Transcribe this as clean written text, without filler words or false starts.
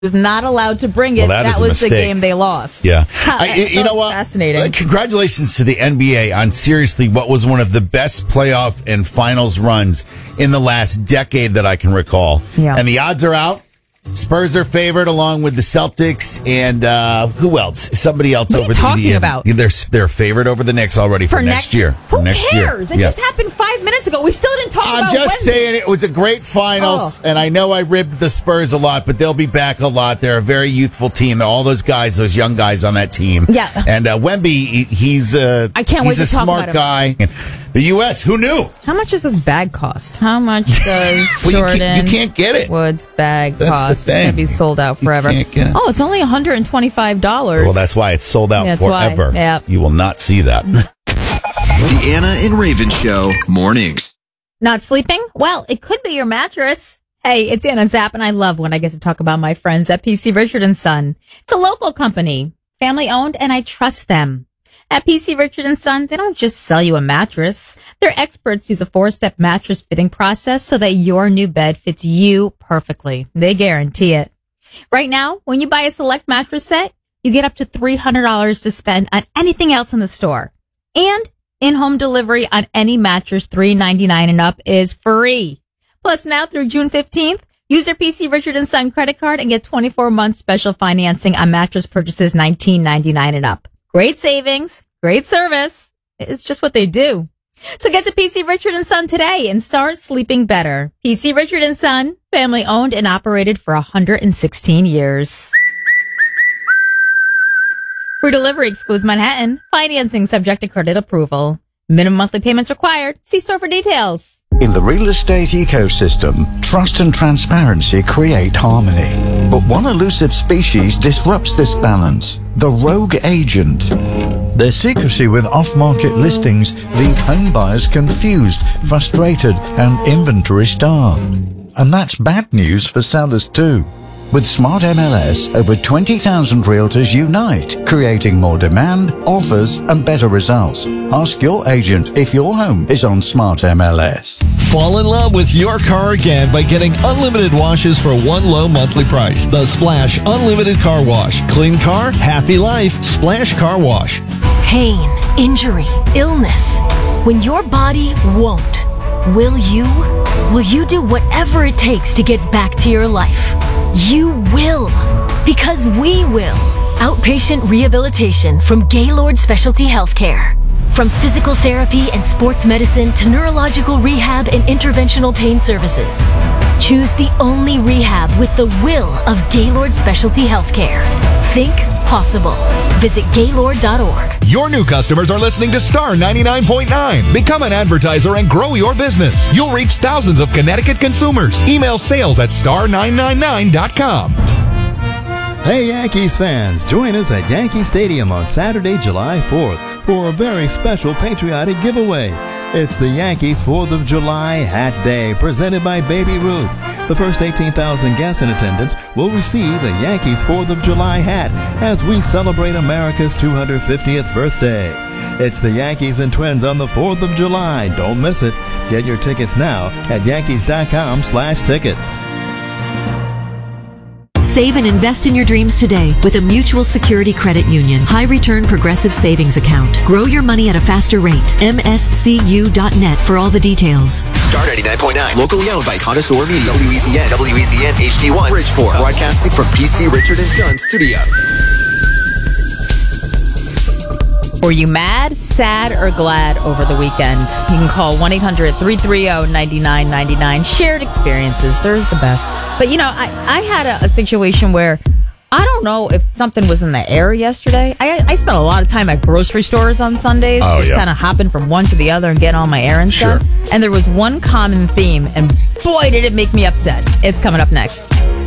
was not allowed to bring it. Well, that was the game they lost. Yeah. You know what? Fascinating. Congratulations to the NBA on seriously what was one of the best playoff and finals runs in the last decade that I can recall. Yeah. And the odds are out. Spurs are favored along with the Celtics and who else? Somebody else what over are you talking about? They're favored over the Knicks already for next year. Who next cares? Year. It just happened 5 minutes ago. We still didn't talk about I'm just saying it was a great finals, and I know I ribbed the Spurs a lot, but they'll be back a lot. They're a very youthful team. All those guys, those young guys on that team. Yeah. And Wemby, he's I can't wait he's to a talk smart about him. guy. The U.S., who knew? How much does this bag cost? How much does Well, Jordan you can't get it. Woods bag That's cost? the It's going thing. to be sold out forever. You can't get it. Oh, it's only $125. Well, that's why it's sold out That's forever. why. Yep. You will not see that. The Anna and Raven Show mornings. Not sleeping? Well, it could be your mattress. Hey, it's Anna Zapp, and I love when I get to talk about my friends at PC Richard & Son. It's a local company, family owned, and I trust them. At PC Richard & Son, they don't just sell you a mattress. Their experts use a 4-step mattress fitting process so that your new bed fits you perfectly. They guarantee it. Right now, when you buy a select mattress set, you get up to $300 to spend on anything else in the store. And in-home delivery on any mattress $399 and up is free. Plus, now through June 15th, use your PC Richard & Son credit card and get 24-month special financing on mattress purchases $19.99 and up. Great savings, great service. It's just what they do. So get to PC Richard & Son today and start sleeping better. PC Richard & Son, family owned and operated for 116 years. Free delivery excludes Manhattan. Financing subject to credit approval. Minimum monthly payments required. See store for details. In the real estate ecosystem, trust and transparency create harmony. But one elusive species disrupts this balance, the rogue agent. Their secrecy with off-market listings leave home buyers confused, frustrated, and inventory starved. And that's bad news for sellers too. With Smart MLS, over 20,000 realtors unite, creating more demand, offers, and better results. Ask your agent if your home is on Smart MLS. Fall in love with your car again by getting unlimited washes for one low monthly price. The Splash Unlimited Car Wash. Clean car, happy life. Splash Car Wash. Pain, injury, illness. When your body won't, will you? Will you do whatever it takes to get back to your life? You will, because we will. Outpatient rehabilitation from Gaylord Specialty Healthcare. From physical therapy and sports medicine to neurological rehab and interventional pain services. Choose the only rehab with the will of Gaylord Specialty Healthcare. Think possible. Visit Gaylord.org. Your new customers are listening to Star 99.9. Become an advertiser and grow your business. You'll reach thousands of Connecticut consumers. Email sales at star999.com. Hey Yankees fans, join us at Yankee Stadium on Saturday, July 4th for a very special patriotic giveaway. It's the Yankees 4th of July Hat Day, presented by Baby Ruth. The first 18,000 guests in attendance will receive a Yankees 4th of July hat as we celebrate America's 250th birthday. It's the Yankees and Twins on the 4th of July. Don't miss it. Get your tickets now at Yankees.com/tickets. Save and invest in your dreams today with a Mutual Security Credit Union high return progressive savings account. Grow your money at a faster rate. MSCU.net for all the details. Star 99.9, locally owned by Connoisseur Media. WEZN HD1, Bridgeport. Broadcasting from PC Richard & Son Studio. Were you mad, sad, or glad over the weekend? You can call 1-800-330-9999. Shared experiences. There's the best. But, you know, I had a situation where I don't know if something was in the air yesterday. I spent a lot of time at grocery stores on Sundays, kind of hopping from one to the other and getting all my errands done. And there was one common theme, and boy, did it make me upset. It's coming up next.